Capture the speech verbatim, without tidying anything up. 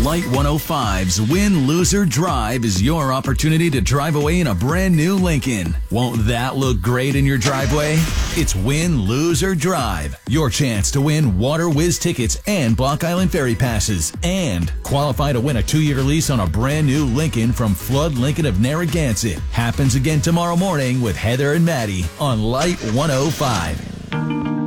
Light one oh five's Win, Loser, Drive is your opportunity to drive away in a brand new Lincoln. Won't that look great in your driveway? It's Win, Lose, or Drive. Your chance to win Water Whiz tickets and Block Island Ferry passes. And qualify to win a two-year lease on a brand new Lincoln from Flood Lincoln of Narragansett. Happens again tomorrow morning with Heather and Maddie on Light one oh five.